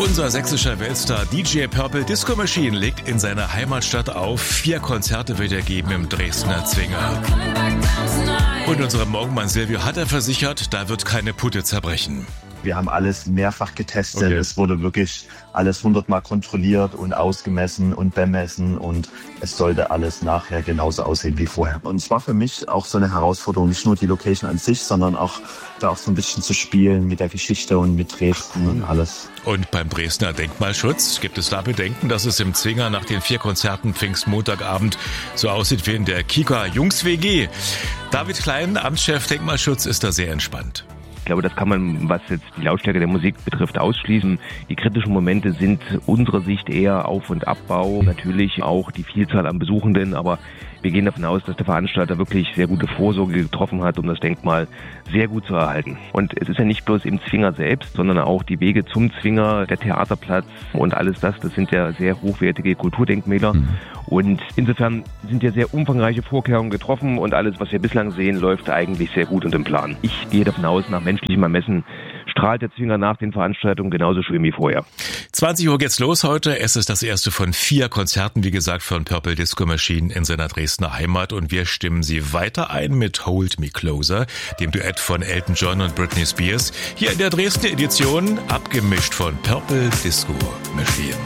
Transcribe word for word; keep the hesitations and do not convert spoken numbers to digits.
Unser sächsischer Weltstar D J Purple Disco Machine legt in seiner Heimatstadt auf. Vier Konzerte wird er geben im Dresdner Zwinger. Und unserem Morgenmann Silvio hat er versichert, da wird keine Putte zerbrechen. Wir haben alles mehrfach getestet. Okay. Es wurde wirklich alles hundertmal kontrolliert und ausgemessen und bemessen und es sollte alles nachher genauso aussehen wie vorher. Und es war für mich auch so eine Herausforderung, nicht nur die Location an sich, sondern auch da auch so ein bisschen zu spielen mit der Geschichte und mit Dresden und alles. Und beim Dresdner Denkmalschutz gibt es da Bedenken, dass es im Zwinger nach den vier Konzerten Pfingstmontagabend so aussieht wie in der Kika Jungs W G. David Klein, Amtschef Denkmalschutz, ist da sehr entspannt. Ich glaube, das kann man, was jetzt die Lautstärke der Musik betrifft, ausschließen. Die kritischen Momente sind unserer Sicht eher Auf- und Abbau. Natürlich auch die Vielzahl an Besuchenden, aber wir gehen davon aus, dass der Veranstalter wirklich sehr gute Vorsorge getroffen hat, um das Denkmal sehr gut zu erhalten. Und es ist ja nicht bloß im Zwinger selbst, sondern auch die Wege zum Zwinger, der Theaterplatz und alles das. Das sind ja sehr hochwertige Kulturdenkmäler. Mhm. Und insofern sind ja sehr umfangreiche Vorkehrungen getroffen und alles, was wir bislang sehen, läuft eigentlich sehr gut und im Plan. Ich gehe davon aus, nach menschlichem Ermessen strahlt der Zwinger nach den Veranstaltungen genauso schön wie vorher. zwanzig Uhr geht's los heute. Es ist das erste von vier Konzerten, wie gesagt, von Purple Disco Machine in seiner Dresdner Heimat. Und wir stimmen sie weiter ein mit Hold Me Closer, dem Duett von Elton John und Britney Spears. Hier in der Dresdner Edition, abgemischt von Purple Disco Machine.